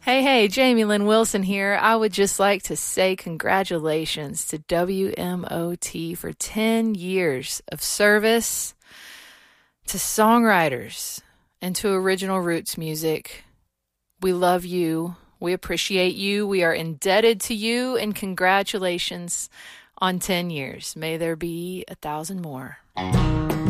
Hey, Jamie Lynn Wilson here. I would just like to say congratulations to WMOT for 10 years of service to songwriters and to original roots music. We love you. We appreciate you. We are indebted to you, and congratulations on 10 years. May there be 1,000 more.